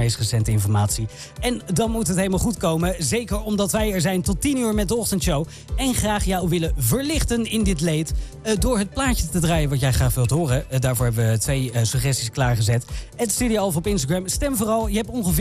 meest recente informatie. En dan moet het helemaal goed komen. Zeker omdat wij er zijn tot 10 uur met de ochtendshow. En graag jou willen verlichten in dit leed. Door het plaatje te draaien wat jij graag wilt horen. Daarvoor hebben we 2 suggesties klaargezet. @Studio Alf op Instagram. Stem vooral. Je hebt ongeveer